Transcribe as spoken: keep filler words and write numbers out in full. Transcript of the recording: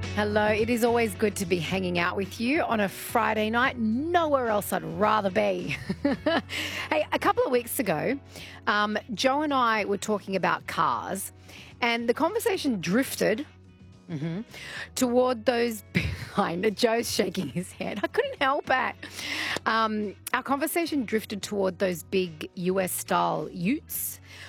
Hello, it is always good to be hanging out with you on a Friday night. Nowhere else I'd rather be. Hey, a couple of weeks ago, um, Joe and I were talking about cars, and the conversation drifted mhm, toward those behind. Joe's shaking his head. I couldn't help it. Um, our conversation drifted toward those big U S style utes